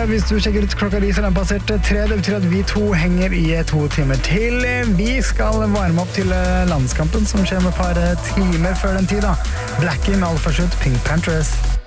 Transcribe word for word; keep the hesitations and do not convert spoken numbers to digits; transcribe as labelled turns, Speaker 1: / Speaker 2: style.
Speaker 1: hvis du sjekker ut klokka di, så er den passert tre. Det betyr at vi to henger i to timer til. Vi skal varme opp til landskampen, som skjer med et par timer før den tid. Da. Blackie med aller først ut, Pink Panthers.